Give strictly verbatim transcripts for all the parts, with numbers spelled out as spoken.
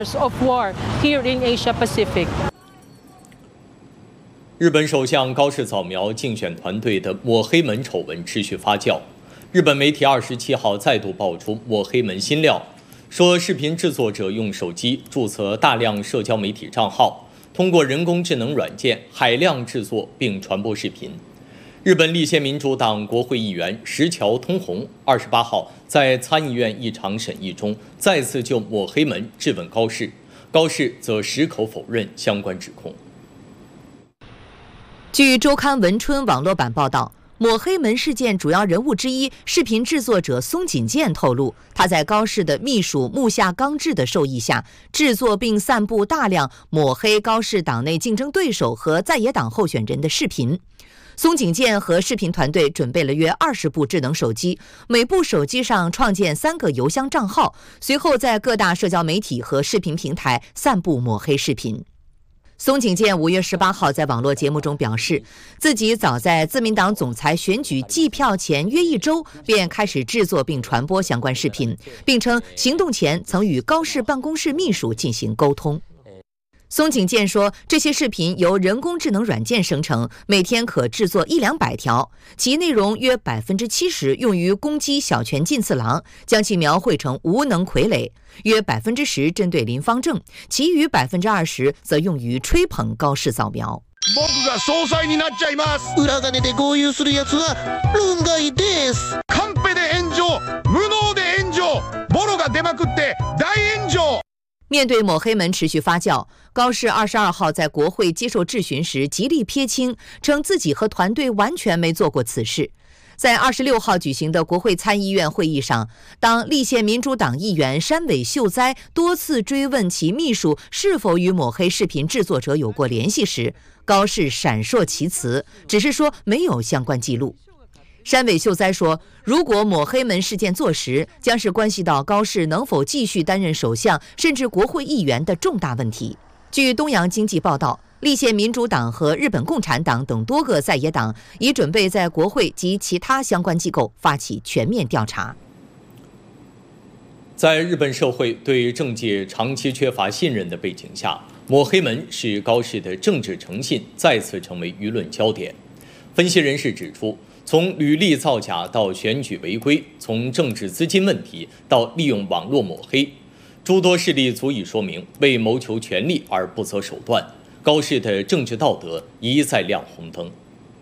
of war here in Asia Pacific. 日本首相高市早苗竞选团队的抹黑门丑闻持续发酵。日本媒体二十七号再度爆出抹黑门新料，说视频制作者用手机注册大量社交媒体账号，通过人工智能软件海量制作并传播视频。日本立宪民主党国会议员石桥通弘二十八号在参议院一场审议中再次就抹黑门质问高市，高市则矢口否认相关指控。 据周刊文春网络版报道，抹黑门事件主要人物之一视频制作者松井健透露，他在高市的秘书木下刚志的授意下，制作并散布大量抹黑高市党内竞争对手和在野党候选人的视频。松井健和视频团队准备了约二十部智能手机，每部手机上创建三个邮箱账号，随后在各大社交媒体和视频平台散布抹黑视频。松井健五月十八号在网络节目中表示，自己早在自民党总裁选举计票前约一周便开始制作并传播相关视频，并称行动前曾与高市办公室秘书进行沟通。松井健说，这些视频由人工智能软件生成，每天可制作一两百条，其内容约百分之七十用于攻击小泉进次郎，将其描绘成无能傀儡；约百分之十针对林芳正，其余百分之二十则用于吹捧高市早苗。 僕が総裁になっちゃいます。裏金で豪遊するやつは論外です。カンペで炎上、無能で炎上、ボロが出まくって大炎上。 面对抹黑门持续发酵，高市二十二号在国会接受质询时极力撇清，称自己和团队完全没做过此事。在二十六号举行的国会参议院会议上，当立宪民主党议员山尾秀哉多次追问其秘书是否与抹黑视频制作者有过联系时，高市闪烁其词，只是说没有相关记录。山尾秀哉说，如果抹黑门事件坐实，将是关系到高市能否继续担任首相甚至国会议员的重大问题。据东洋经济报道，立宪民主党和日本共产党等多个在野党已准备在国会及其他相关机构发起全面调查。 在日本社会对政界长期缺乏信任的背景下，抹黑门使高市的政治诚信再次成为舆论焦点。分析人士指出，从履历造假到选举违规，从政治资金问题到利用网络抹黑，诸多事例足以说明为谋求权力而不择手段，高市的政治道德一再亮红灯。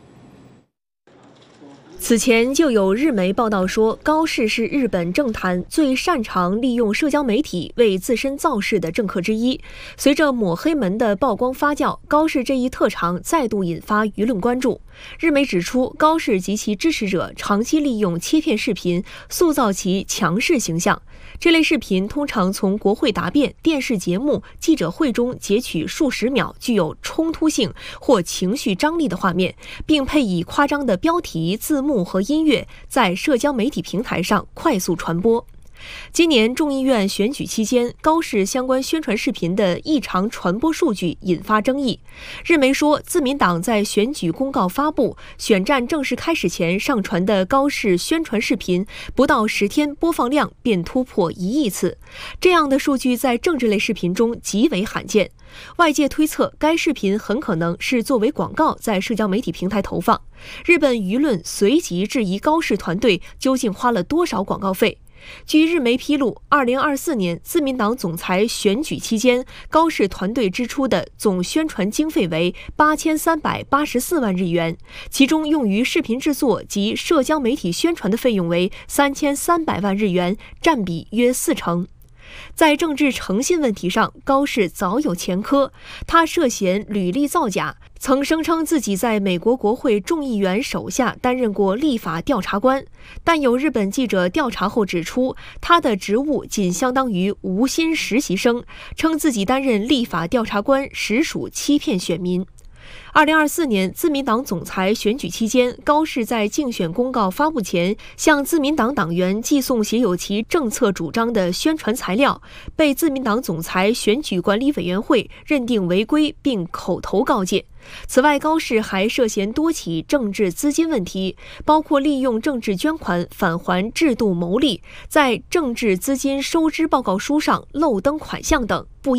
此前就有日媒报道说，高市是日本政坛最擅长利用社交媒体为自身造势的政客之一。随着抹黑门的曝光发酵，高市这一特长再度引发舆论关注。日媒指出，高市及其支持者长期利用切片视频塑造其强势形象。这类视频通常从国会答辩、电视节目、记者会中截取数十秒具有冲突性或情绪张力的画面，并配以夸张的标题、字幕和音乐，在社交媒体平台上快速传播。今年众议院选举期间，高市相关宣传视频的异常传播数据引发争议。日媒说，自民党在选举公告发布、选战正式开始前上传的高市宣传视频，不到十天播放量便突破一亿次。这样的数据在政治类视频中极为罕见。外界推测，该视频很可能是作为广告在社交媒体平台投放。日本舆论随即质疑高市团队究竟花了多少广告费。据日媒披露，二零二四年自民党总裁选举期间，高市团队支出的总宣传经费为八千三百八十四万日元，其中用于视频制作及社交媒体宣传的费用为三千三百万日元，占比约四成。在政治诚信问题上，高市早有前科，他涉嫌履历造假，曾声称自己在美国国会众议员手下担任过立法调查官，但有日本记者调查后指出，他的职务仅相当于无薪实习生，称自己担任立法调查官实属欺骗选民。二零二四年自民党总裁选举期间，高市在竞选公告发布前向自民党党员寄送写有其政策主张的宣传材料，被自民党总裁选举管理委员会认定违规并口头告诫。 此外，高氏还涉嫌多起政治资金问题，包括利用政治捐款返还制度牟利，在政治资金收支报告书上漏登款项等。不